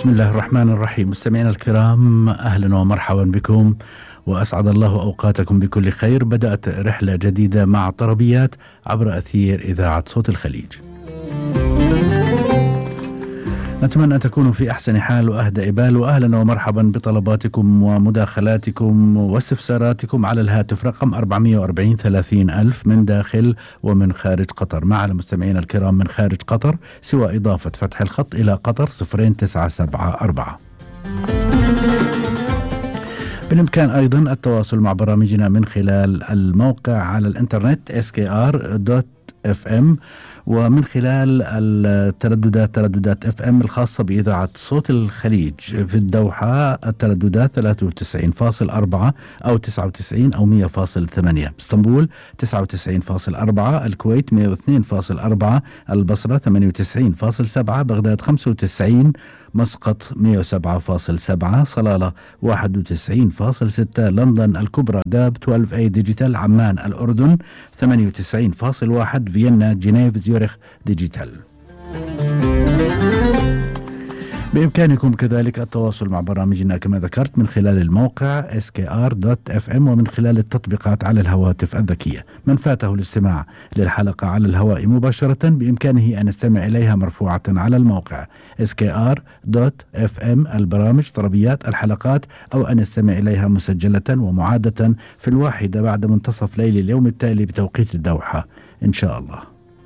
بسم الله الرحمن الرحيم. مستمعينا الكرام، أهلا ومرحبا بكم وأسعد الله أوقاتكم بكل خير. بدأت رحلة جديدة مع طربيات عبر أثير إذاعة صوت الخليج. نتمنى أن تكونوا في أحسن حال وأهدى بال، وأهلا ومرحبا بطلباتكم ومداخلاتكم واستفساراتكم على الهاتف رقم 440 30 ألف من داخل ومن خارج قطر. مع المستمعين الكرام من خارج قطر سوى إضافة فتح الخط إلى قطر 0974. بالإمكان أيضا التواصل مع برامجنا من خلال الموقع على الإنترنت skr.fm، ومن خلال ترددات FM الخاصة بإذاعة صوت الخليج في الدوحة الترددات 93.4 أو 99 أو 100.8، اسطنبول 99.4، الكويت 102.4، البصرة 98.7، بغداد 95، مسقط 107.7، صلالة 91.6، لندن الكبرى داب 12A ديجيتال، عمان الأردن 98.1، فيينا جنيف زيورخ ديجيتال. بإمكانكم كذلك التواصل مع برامجنا كما ذكرت من خلال الموقع skr.fm ومن خلال التطبيقات على الهواتف الذكية. من فاته الاستماع للحلقة على الهواء مباشرة بإمكانه أن يستمع إليها مرفوعة على الموقع skr.fm، البرامج طربيات الحلقات، أو أن يستمع إليها مسجلة ومعادة في 1 بعد منتصف ليل اليوم التالي بتوقيت الدوحة إن شاء الله.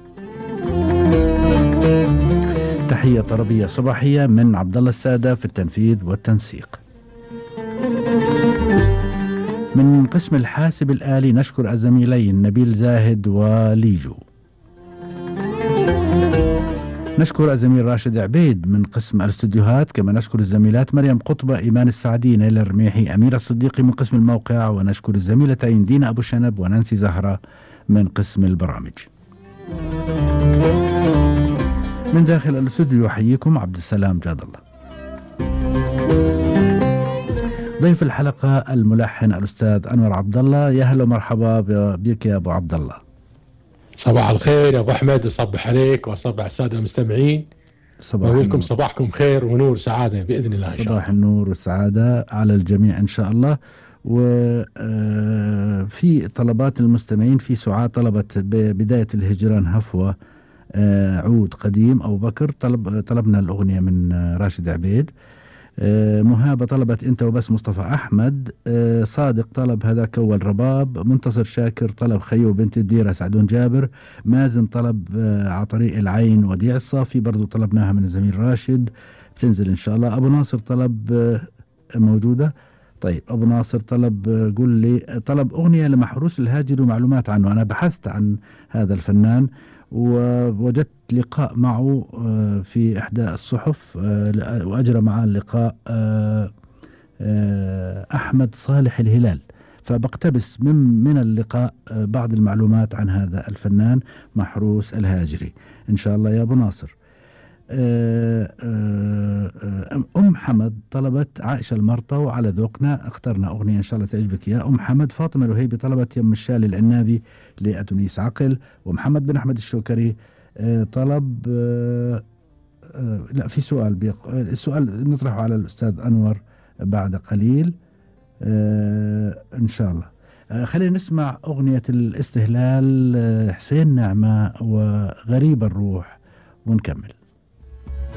تحية طربية صباحية من عبد الله السادة في التنفيذ والتنسيق. من قسم الحاسب الآلي نشكر الزميلين نبيل زاهد وليجو. نشكر الزميل راشد عبيد من قسم الاستوديوهات، كما نشكر الزميلات مريم قطبة، إيمان السعدي، نيل الرميحي، أميرة الصديقي من قسم الموقع، ونشكر الزميلتين دينا أبو شنب ونانسي زهرة من قسم البرامج. من داخل الاستوديو يحييكم عبد السلام جاد الله. ضيف الحلقة الملحن الأستاذ أنور عبد الله. يا هلا ومرحبا بك يا أبو عبد الله. صباح الخير يا أبو أحمد، أصبح عليك وأصبح السادة المستمعين. صباح لكم صباحكم خير ونور سعادة بإذن الله. صباح النور والسعادة على الجميع إن شاء الله. وفي طلبات المستمعين، في سعاد طلبت بداية الهجران هفوة عود قديم أو بكر، طلبنا الأغنية من راشد عبيد. مهابة طلبت أنت وبس مصطفى أحمد. صادق طلب هذاك أول رباب. منتصر شاكر طلب خيو بنت الديرة سعدون جابر. مازن طلب عطريق العين وديع الصافي، برضو طلبناها من الزميل راشد، بتنزل إن شاء الله. أبو ناصر طلب موجودة. طيب أبو ناصر طلب قول لي طلب أغنية لمحروس الهاجر ومعلومات عنه. أنا بحثت عن هذا الفنان ووجدت لقاء معه في إحدى الصحف، وأجرى معه اللقاء أحمد صالح الهلال، فبقتبس من اللقاء بعض المعلومات عن هذا الفنان محروس الهاجري إن شاء الله يا أبو ناصر. أم حمد طلبت عائشة المرطو على ذوقنا، اخترنا أغنية إن شاء الله تعجبك يا أم حمد. فاطمة الوهيبي طلبت يم الشال العنابي لأدونيس عقل. ومحمد بن أحمد الشوكري طلب لا، في سؤال السؤال نطرحه على الأستاذ أنور بعد قليل إن شاء الله. خلينا نسمع أغنية الاستهلال حسين نعمة وغريب الروح ونكمل.